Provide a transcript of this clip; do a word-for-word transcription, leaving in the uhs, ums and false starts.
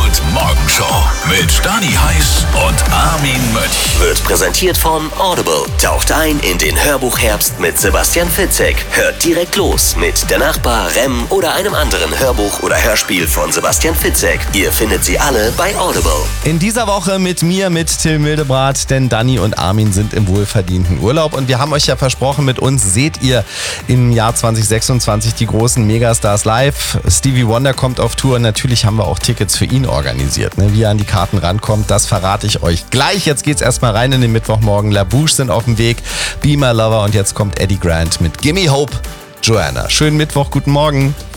Morgenshow mit Stani Heiß und Armin Mönch. Wird präsentiert von Audible. Taucht ein in den Hörbuchherbst mit Sebastian Fitzek. Hört direkt los mit Der Nachbar, Rem oder einem anderen Hörbuch oder Hörspiel von Sebastian Fitzek. Ihr findet sie alle bei Audible. In dieser Woche mit mir, mit Till Mildebrandt, denn Dani und Armin sind im wohlverdienten Urlaub und wir haben euch ja versprochen, mit uns seht ihr im Jahr zwanzig sechsundzwanzig die großen Megastars live. Stevie Wonder kommt auf Tour und natürlich haben wir auch Tickets für ihn organisiert. Ne? Wie er an die Karten rankommt, das verrate ich euch gleich. Jetzt geht's erstmal rein in den Mittwochmorgen. La Bouche sind auf dem Weg, Be My Lover und jetzt kommt Eddie Grant mit Gimme Hope, Joanna. Schönen Mittwoch, guten Morgen.